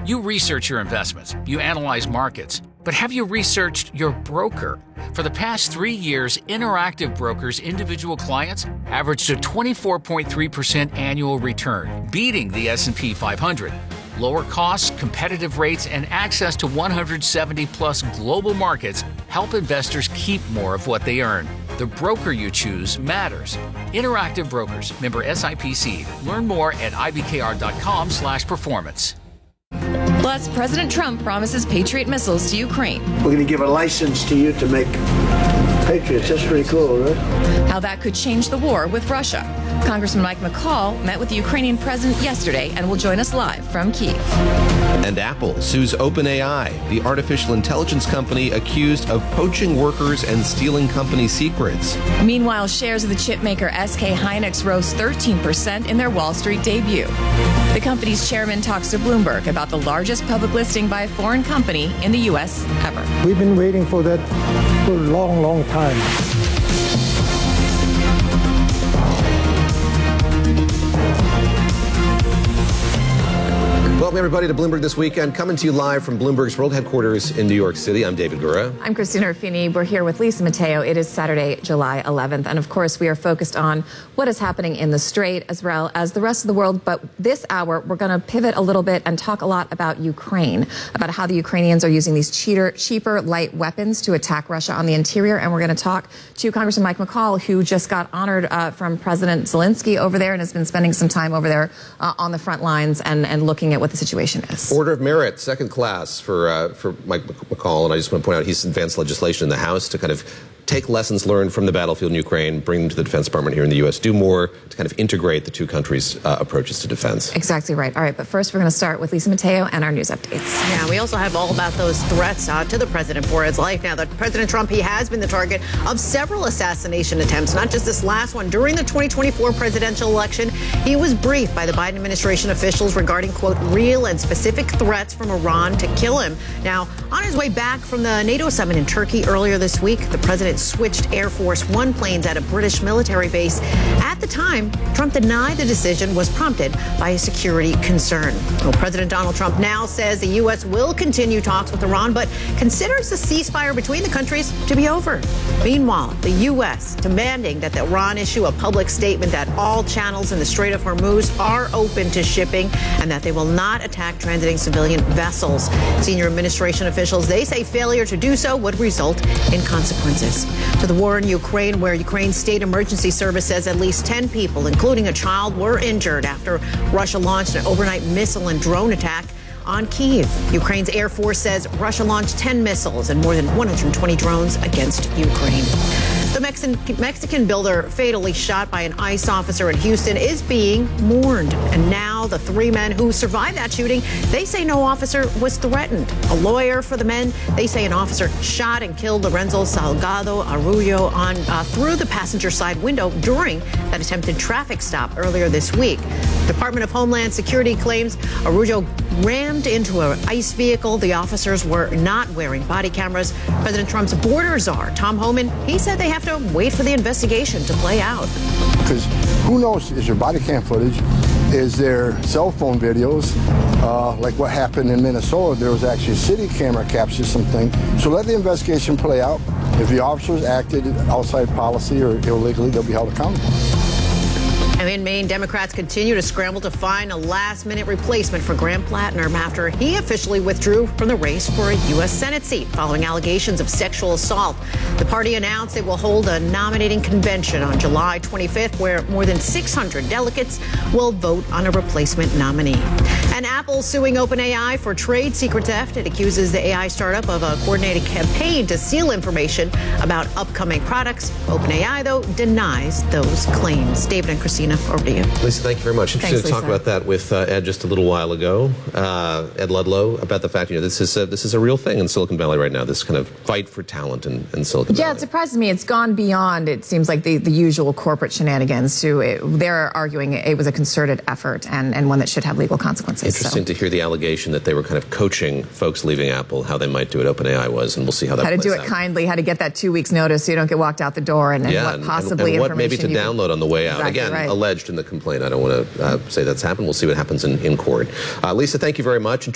You research your investments, you analyze markets, but have you researched your broker? For the past 3 years, Interactive Brokers' individual clients averaged a 24.3% annual return, beating the S&P 500. Lower costs, competitive rates, and access to 170-plus global markets help investors keep more of what they earn. The broker you choose matters. Interactive Brokers, member SIPC. Learn more at ibkr.com/performance. Plus, President Trump promises Patriot missiles to Ukraine. We're going to give a license to you to make Patriots. That's pretty cool, right? How that could change the war with Russia. Congressman Mike McCaul met with the Ukrainian president yesterday and will join us live from Kyiv. And Apple sues OpenAI, the artificial intelligence company accused of poaching workers and stealing company secrets. Meanwhile, shares of the chipmaker SK Hynix rose 13% in their Wall Street debut. The company's chairman talks to Bloomberg about the largest public listing by a foreign company in the U.S. ever. We've been waiting for that for a long, long time. Welcome, everybody, to Bloomberg This Weekend. Coming to you live from Bloomberg's world headquarters in New York City. I'm David Gura. I'm Christina Ruffini. We're here with Lisa Mateo. It is Saturday, July 11th. And, of course, we are focused on what is happening in the Strait as well as the rest of the world. But this hour, we're going to pivot a little bit and talk a lot about Ukraine, about how the Ukrainians are using these cheaper, light weapons to attack Russia on the interior. And we're going to talk to Congressman Mike McCaul, who just got honored from President Zelensky over there and has been spending some time over there on the front lines and looking at what the situation is. Order of Merit, second class for Mike McCaul, and I just want to point out he's advanced legislation in the House to kind of take lessons learned from the battlefield in Ukraine, bring them to the Defense Department here in the U.S., do more to kind of integrate the two countries' approaches to defense. Exactly right. All right, but first we're going to start with Lisa Mateo and our news updates. Yeah, we also have all about those threats to the president for his life. Now, that President Trump, he has been the target of several assassination attempts, not just this last one. During the 2024 presidential election, he was briefed by the Biden administration officials regarding, quote, real and specific threats from Iran to kill him. Now, on his way back from the NATO summit in Turkey earlier this week, the president switched Air Force One planes at a British military base. At the time, Trump denied the decision was prompted by a security concern. Well, President Donald Trump now says the U.S. will continue talks with Iran, but considers the ceasefire between the countries to be over. Meanwhile, the U.S. demanding that Iran issue a public statement that all channels in the Strait of Hormuz are open to shipping and that they will not attack transiting civilian vessels. Senior administration officials, they say failure to do so would result in consequences. To the war in Ukraine, where Ukraine's state emergency service says at least 10 people, including a child, were injured after Russia launched an overnight missile and drone attack on Kyiv. Ukraine's Air Force says Russia launched 10 missiles and more than 120 drones against Ukraine. The Mexican builder fatally shot by an ICE officer in Houston is being mourned. And now the three men who survived that shooting, they say no officer was threatened. A lawyer for the men, they say an officer shot and killed Lorenzo Salgado Arroyo through the passenger side window during that attempted traffic stop earlier this week. Department of Homeland Security claims Arroyo rammed into an ICE vehicle. The officers were not wearing body cameras. President Trump's border czar, Tom Homan, he said they have to wait for the investigation to play out. Because who knows, is there body cam footage? Is there cell phone videos? Like what happened in Minnesota, there was actually a city camera captured something. So let the investigation play out. If the officers acted outside policy or illegally, they'll be held accountable. And in Maine, Democrats continue to scramble to find a last-minute replacement for Graham Plattner after he officially withdrew from the race for a U.S. Senate seat following allegations of sexual assault. The party announced it will hold a nominating convention on July 25th, where more than 600 delegates will vote on a replacement nominee. And Apple suing OpenAI for trade secret theft. It accuses the AI startup of a coordinated campaign to steal information about upcoming products. OpenAI, though, denies those claims. David and Christina, over to you. Lisa, thank you very much. Interesting to talk about that with Ed just a little while ago, Ed Ludlow, about the fact, this is a real thing in Silicon Valley right now, this kind of fight for talent in Silicon Valley. Yeah, it surprises me. It's gone beyond, it seems like, the usual corporate shenanigans they're arguing it was a concerted effort and one that should have legal consequences. Interesting to hear the allegation that they were kind of coaching folks leaving Apple how they might do it. OpenAI was, and we'll see how that plays out. How to do it kindly, how to get that 2 weeks notice so you don't get walked out the door, and what possibly and what maybe to download on the way out. Exactly Again, right. Alleged in the complaint. I don't want to say that's happened. We'll see what happens in court. Lisa, thank you very much.